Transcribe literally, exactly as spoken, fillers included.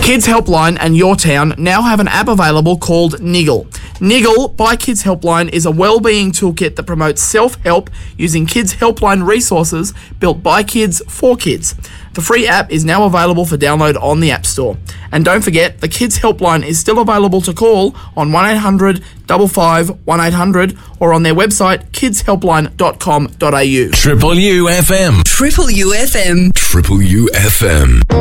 Kids Helpline and Your Town now have an app available called Niggle. Niggle by Kids Helpline is a wellbeing toolkit that promotes self-help using Kids Helpline resources built by kids for kids. The free app is now available for download on the App Store. And don't forget, the Kids Helpline is still available to call on one eight hundred five five one eight hundred or on their website kids helpline dot com dot a u. Triple U F M. Triple U F M. Triple U F M.